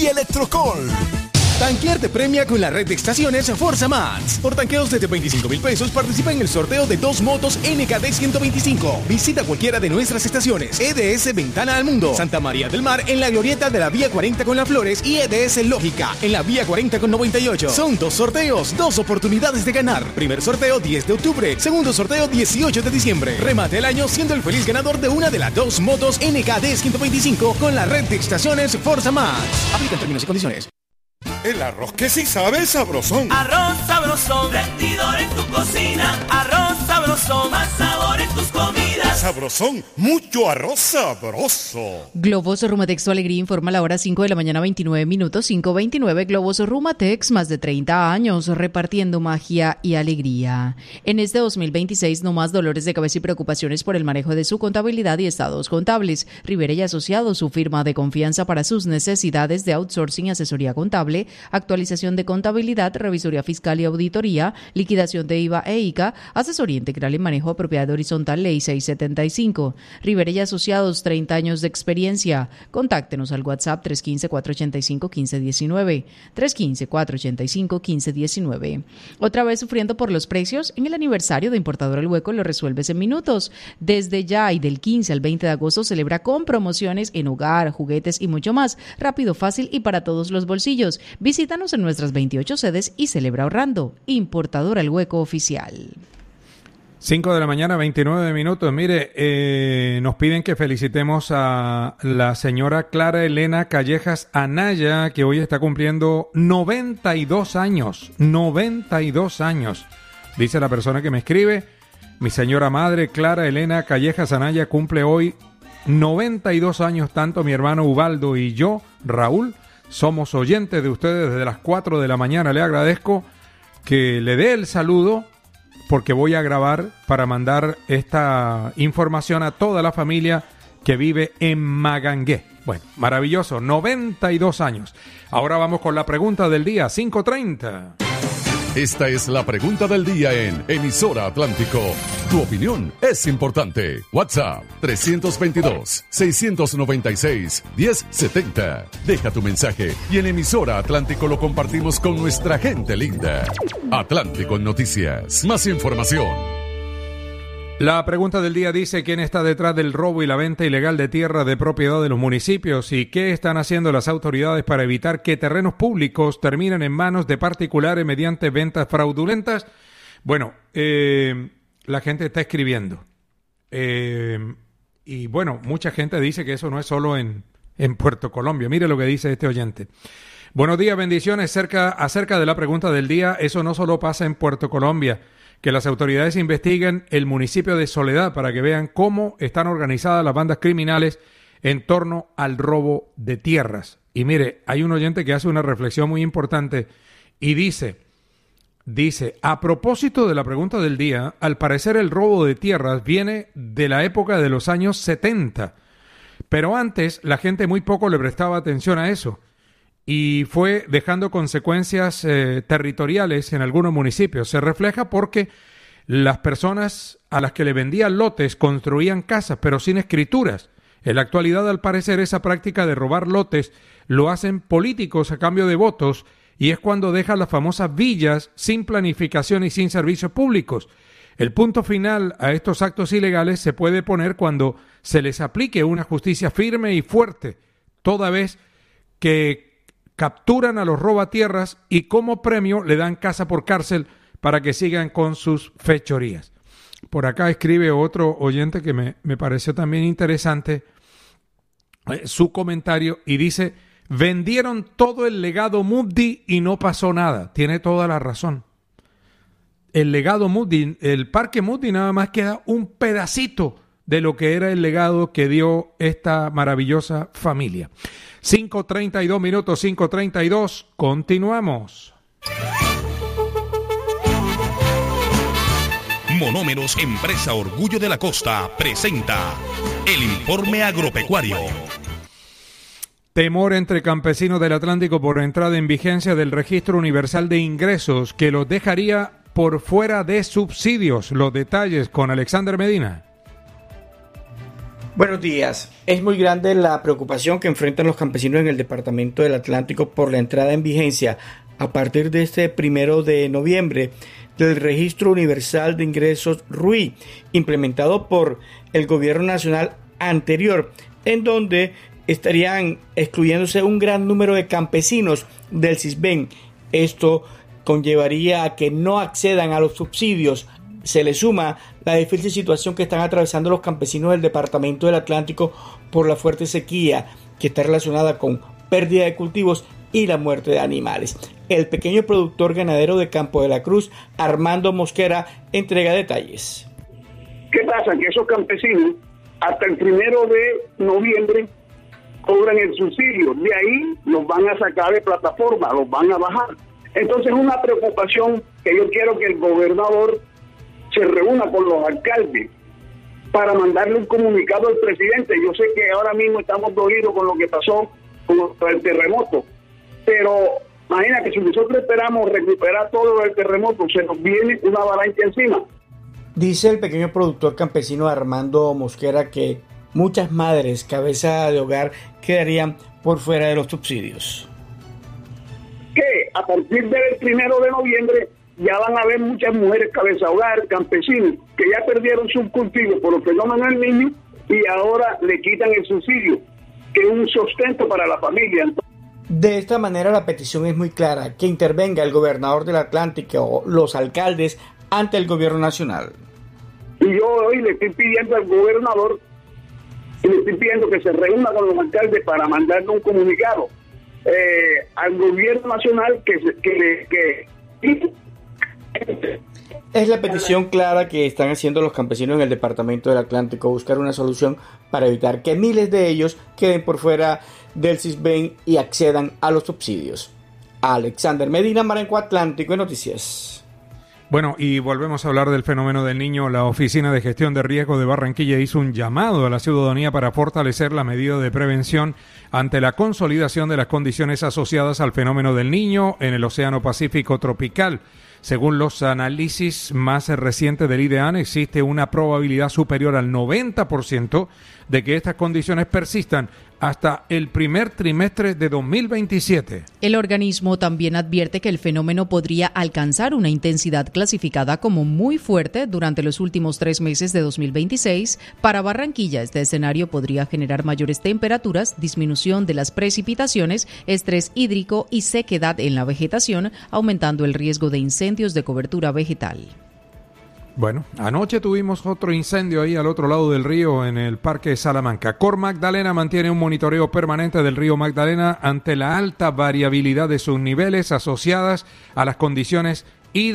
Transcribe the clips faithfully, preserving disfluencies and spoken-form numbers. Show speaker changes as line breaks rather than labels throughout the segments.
y Electrocol. Tanquear te premia con la red de estaciones Forza Max. Por tanqueos desde veinticinco mil pesos participa en el sorteo de dos motos N K D ciento veinticinco. Visita cualquiera de nuestras estaciones. E D S Ventana al Mundo, Santa María del Mar en la glorieta de la Vía cuarenta con Las Flores y E D S Lógica en la Vía cuarenta con noventa y ocho. Son dos sorteos, dos oportunidades de ganar. Primer sorteo diez de octubre, segundo sorteo dieciocho de diciembre. Remate el año siendo el feliz ganador de una de las dos motos N K D ciento veinticinco con la red de estaciones Forza Max. Aplica en términos y condiciones.
El arroz que sí sabe sabrosón.
Arroz sabrosón, rendidor en tu cocina. Arroz sabrosón, más sabor en tus comidas.
Sabrosón, mucho arroz sabroso.
Globos Rumatex, tu alegría, informa a la hora cinco de la mañana, veintinueve minutos, cinco veintinueve. Globos Rumatex, más de treinta años repartiendo magia y alegría. En este dos mil veintiséis, no más dolores de cabeza y preocupaciones por el manejo de su contabilidad y estados contables. Rivera y Asociados, su firma de confianza para sus necesidades de outsourcing y asesoría contable, actualización de contabilidad, revisoría fiscal y auditoría, liquidación de I V A e I C A, asesoría integral en manejo de propiedad horizontal, ley seiscientos setenta y cinco. Rivera y Asociados, treinta años de experiencia. Contáctenos al WhatsApp tres uno cinco, cuatro ocho cinco, uno cinco uno nueve, tres uno cinco, cuatro ocho cinco, uno cinco uno nueve. Otra vez sufriendo por los precios, en el aniversario de Importador El Hueco lo resuelves en minutos. Desde ya y del quince al veinte de agosto celebra con promociones en hogar, juguetes y mucho más. Rápido, fácil y para todos los bolsillos. Visítanos en nuestras veintiocho sedes y celebra ahorrando. Importador El Hueco Oficial.
cinco de la mañana, veintinueve minutos. Mire, eh, nos piden que felicitemos a la señora Clara Elena Callejas Anaya, que hoy está cumpliendo noventa y dos años. noventa y dos años. Dice la persona que me escribe, mi señora madre Clara Elena Callejas Anaya cumple hoy noventa y dos años. Tanto mi hermano Ubaldo y yo, Raúl, somos oyentes de ustedes desde las cuatro de la mañana. Le agradezco que le dé el saludo, porque voy a grabar para mandar esta información a toda la familia que vive en Magangué. Bueno, maravilloso, noventa y dos años. Ahora vamos con la pregunta del día, cinco treinta.
Esta es la pregunta del día en Emisora Atlántico. Tu opinión es importante. WhatsApp tres dos dos, seis nueve seis, uno cero siete cero. Deja tu mensaje y en Emisora Atlántico lo compartimos con nuestra gente linda. Atlántico en Noticias. Más información.
La pregunta del día dice: ¿quién está detrás del robo y la venta ilegal de tierra de propiedad de los municipios? ¿Y qué están haciendo las autoridades para evitar que terrenos públicos terminen en manos de particulares mediante ventas fraudulentas? Bueno, eh, la gente está escribiendo. Eh, y bueno, mucha gente dice que eso no es solo en, en Puerto Colombia. Mire lo que dice este oyente. Buenos días, bendiciones. Cerca, acerca de la pregunta del día, eso no solo pasa en Puerto Colombia. Que las autoridades investiguen el municipio de Soledad para que vean cómo están organizadas las bandas criminales en torno al robo de tierras. Y mire, hay un oyente que hace una reflexión muy importante y dice, dice, a propósito de la pregunta del día, al parecer el robo de tierras viene de la época de los años setenta, pero antes la gente muy poco le prestaba atención a eso. Y fue dejando consecuencias eh, territoriales en algunos municipios. Se refleja porque las personas a las que le vendían lotes construían casas, pero sin escrituras. En la actualidad, al parecer, esa práctica de robar lotes lo hacen políticos a cambio de votos, y es cuando dejan las famosas villas sin planificación y sin servicios públicos. El punto final a estos actos ilegales se puede poner cuando se les aplique una justicia firme y fuerte, toda vez que capturan a los robatierras y como premio le dan casa por cárcel para que sigan con sus fechorías. Por acá escribe otro oyente que me, me pareció también interesante eh, su comentario y dice: vendieron todo el legado Moody y no pasó nada. Tiene toda la razón. El legado Moody, el parque Moody, nada más queda un pedacito de lo que era el legado que dio esta maravillosa familia. cinco treinta y dos minutos, cinco treinta y dos, continuamos.
Monómeros, empresa Orgullo de la Costa, presenta el informe agropecuario.
Temor entre campesinos del Atlántico por entrada en vigencia del Registro Universal de Ingresos, que los dejaría por fuera de subsidios. Los detalles con Alexander Medina.
Buenos días. Es muy grande la preocupación que enfrentan los campesinos en el departamento del Atlántico por la entrada en vigencia a partir de este primero de noviembre del Registro Universal de Ingresos R U I, implementado por el gobierno nacional anterior, en donde estarían excluyéndose un gran número de campesinos del CISBEN. Esto conllevaría a que no accedan a los subsidios. Se le suma la difícil situación que están atravesando los campesinos del departamento del Atlántico por la fuerte sequía que está relacionada con pérdida de cultivos y la muerte de animales. El pequeño productor ganadero de Campo de la Cruz, Armando Mosquera, entrega detalles.
¿Qué pasa? Que esos campesinos hasta el primero de noviembre cobran el subsidio, de ahí los van a sacar de plataforma, los van a bajar. Entonces es una preocupación que yo quiero que el gobernador se reúna con los alcaldes para mandarle un comunicado al presidente. Yo sé que ahora mismo estamos dolidos con lo que pasó con el terremoto, pero imagina que si nosotros esperamos recuperar todo el terremoto, se nos viene una avalancha encima.
Dice el pequeño productor campesino Armando Mosquera que muchas madres cabeza de hogar quedarían por fuera de los subsidios.
Que a partir del primero de noviembre ya van a haber muchas mujeres cabeza de hogar, campesinos, que ya perdieron sus cultivos por el fenómeno del niño y ahora le quitan el subsidio, que es un sustento para la familia.
De esta manera la petición es muy clara, que intervenga el gobernador del Atlántico o los alcaldes ante el gobierno nacional.
Y yo hoy le estoy pidiendo al gobernador, y le estoy pidiendo que se reúna con los alcaldes para mandarle un comunicado eh, al gobierno nacional que que, que
Es la petición clara que están haciendo los campesinos en el departamento del Atlántico, buscar una solución para evitar que miles de ellos queden por fuera del CISBEN y accedan a los subsidios. Alexander Medina, Marenco Atlántico, Noticias.
Bueno, y volvemos a hablar del fenómeno del niño. La Oficina de Gestión de Riesgo de Barranquilla hizo un llamado a la ciudadanía para fortalecer la medida de prevención ante la consolidación de las condiciones asociadas al fenómeno del niño en el Océano Pacífico tropical. Según los análisis más recientes del IDEAN, existe una probabilidad superior al noventa por ciento de que estas condiciones persistan hasta el primer trimestre de dos mil veintisiete.
El organismo también advierte que el fenómeno podría alcanzar una intensidad clasificada como muy fuerte durante los últimos tres meses de dos mil veintiséis. Para Barranquilla, este escenario podría generar mayores temperaturas, disminución de las precipitaciones, estrés hídrico y sequedad en la vegetación, aumentando el riesgo de incendios de cobertura vegetal.
Bueno, anoche tuvimos otro incendio ahí al otro lado del río en el Parque Salamanca. Cor Magdalena mantiene un monitoreo permanente del río Magdalena ante la alta variabilidad de sus niveles asociadas a las condiciones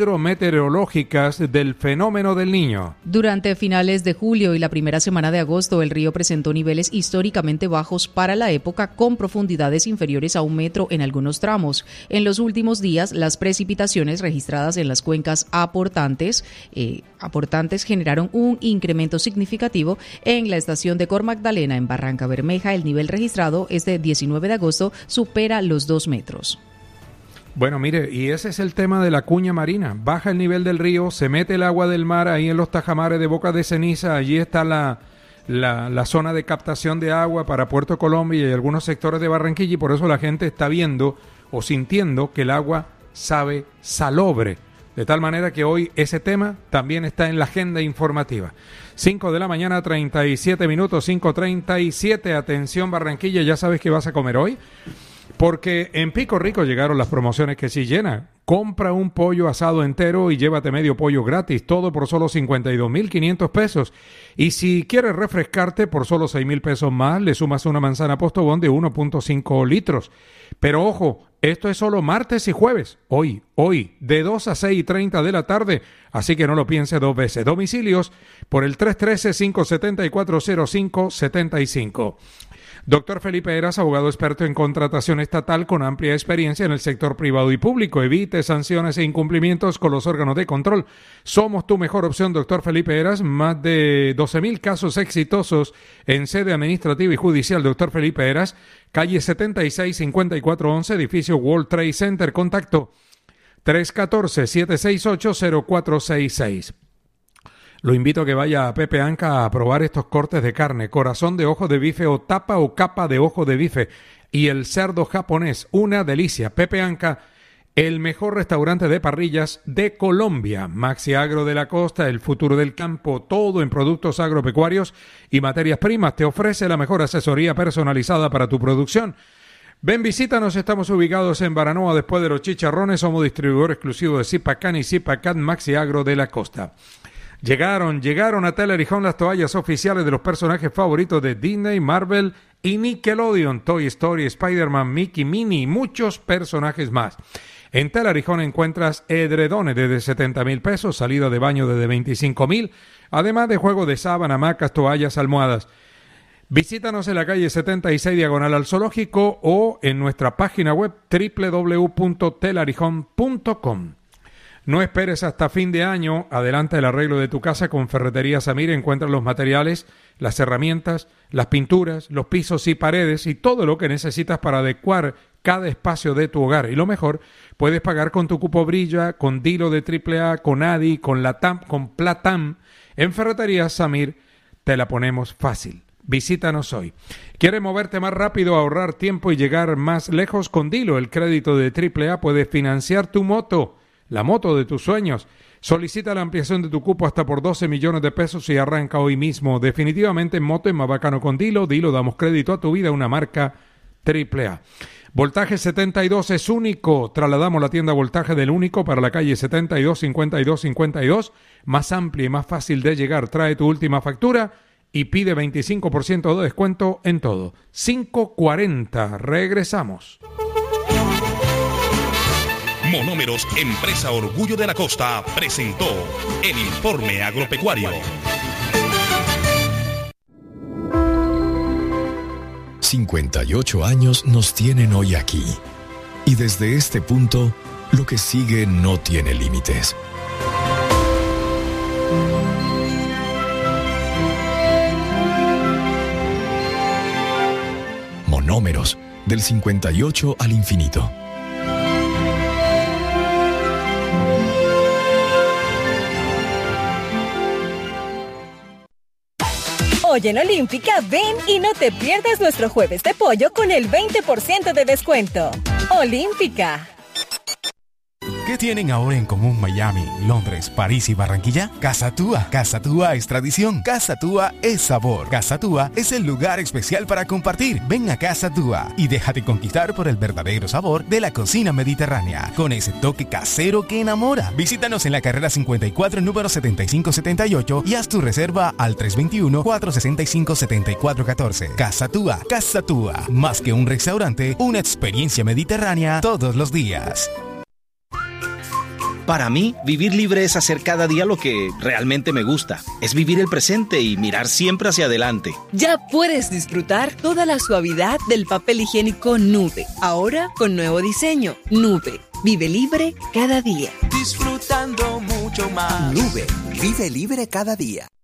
hidrometeorológicas del fenómeno del Niño.
Durante finales de julio y la primera semana de agosto, el río presentó niveles históricamente bajos para la época, con profundidades inferiores a un metro en algunos tramos. En los últimos días, las precipitaciones registradas en las cuencas aportantes, eh, aportantes generaron un incremento significativo. En la estación de Cor Magdalena, en Barranca Bermeja, el nivel registrado este diecinueve de agosto supera los dos metros.
Bueno, mire, y ese es el tema de la cuña marina. Baja el nivel del río, se mete el agua del mar ahí en los tajamares de Boca de Ceniza. Allí está la, la, la zona de captación de agua para Puerto Colombia y algunos sectores de Barranquilla, y por eso la gente está viendo o sintiendo que el agua sabe salobre. De tal manera que hoy ese tema también está en la agenda informativa. cinco de la mañana, treinta y siete minutos, cinco treinta y siete. Atención Barranquilla, ¿ya sabes qué vas a comer hoy? Porque en Pico Rico llegaron las promociones que sí llenan. Compra un pollo asado entero y llévate medio pollo gratis, todo por solo cincuenta y dos mil quinientos pesos. Y si quieres refrescarte, por solo seis mil pesos más, le sumas una manzana Postobón de uno punto cinco litros. Pero ojo, esto es solo martes y jueves, hoy, hoy, de dos a seis y treinta de la tarde, así que no lo piense dos veces. Domicilios por el tres uno tres, cinco siete cuatro, cero cinco siete cinco. Doctor Felipe Heras, abogado experto en contratación estatal con amplia experiencia en el sector privado y público. Evite sanciones e incumplimientos con los órganos de control. Somos tu mejor opción, doctor Felipe Heras. Más de doce mil casos exitosos en sede administrativa y judicial. Doctor Felipe Heras, calle setenta y seis, cincuenta y cuatro once, edificio World Trade Center. Contacto tres uno cuatro, siete seis ocho, cero cuatro seis seis. lo invito a que vaya a Pepe Anca a probar estos cortes de carne, corazón de ojo de bife o tapa o capa de ojo de bife y el cerdo japonés, una delicia. Pepe Anca, el mejor restaurante de parrillas de Colombia. Maxi Agro de la Costa, el futuro del campo, todo en productos agropecuarios y materias primas. Te ofrece la mejor asesoría personalizada para tu producción. Ven, visítanos, estamos ubicados en Baranoa después de los Chicharrones, somos distribuidor exclusivo de Zipacan y Zipacan Maxi Agro de la Costa. Llegaron, llegaron a Teller y Home las toallas oficiales de los personajes favoritos de Disney, Marvel y Nickelodeon, Toy Story, Spider-Man, Mickey, Minnie y muchos personajes más. En Teller y Home encuentras edredones desde setenta mil pesos, salida de baño desde veinticinco mil, además de juegos de sábana, hamacas, toallas, almohadas. Visítanos en la calle setenta y seis diagonal al Zoológico o en nuestra página web doble u doble u doble u punto teller y home punto com. No esperes hasta fin de año, adelanta el arreglo de tu casa con Ferretería Samir. Encuentra los materiales, las herramientas, las pinturas, los pisos y paredes y todo lo que necesitas para adecuar cada espacio de tu hogar. Y lo mejor, puedes pagar con tu cupo Brilla, con Dilo de triple A, con Adi, con Latam, con Platam. En Ferretería Samir te la ponemos fácil. Visítanos hoy. ¿Quieres moverte más rápido, ahorrar tiempo y llegar más lejos? Con Dilo, el crédito de triple A, puedes financiar tu moto, la moto de tus sueños. Solicita la ampliación de tu cupo hasta por doce millones de pesos y arranca hoy mismo. Definitivamente en moto es más bacano con Dilo. Dilo, damos crédito a tu vida, una marca triple A. Voltaje setenta y dos es único. Trasladamos la tienda Voltaje del Único para la calle setenta y dos, cincuenta y dos, cincuenta y dos. Más amplia y más fácil de llegar. Trae tu última factura y pide veinticinco por ciento de descuento en todo. cinco cuarenta. Regresamos.
Monómeros, empresa Orgullo de la Costa, presentó el informe agropecuario.
cincuenta y ocho años nos tienen hoy aquí. Y desde este punto, lo que sigue no tiene límites. Monómeros, del cincuenta y ocho al infinito.
Hoy en Olímpica, ven y no te pierdas nuestro jueves de pollo con el veinte por ciento de descuento. Olímpica.
¿Qué tienen ahora en común Miami, Londres, París y Barranquilla? Casa Túa. Casa Túa es tradición. Casa Túa es sabor. Casa Túa es el lugar especial para compartir. Ven a Casa Túa y déjate conquistar por el verdadero sabor de la cocina mediterránea, con ese toque casero que enamora. Visítanos en la carrera cincuenta y cuatro, número setenta y cinco setenta y ocho y haz tu reserva al tres dos uno, cuatro seis cinco, siete cuatro uno cuatro. Casa Túa. Casa Túa. Más que un restaurante, una experiencia mediterránea todos los días.
Para mí, vivir libre es hacer cada día lo que realmente me gusta. Es vivir el presente y mirar siempre hacia adelante.
Ya puedes disfrutar toda la suavidad del papel higiénico Nube. Ahora con nuevo diseño. Nube. Vive libre cada día.
Disfrutando mucho más.
Nube. Vive libre cada día.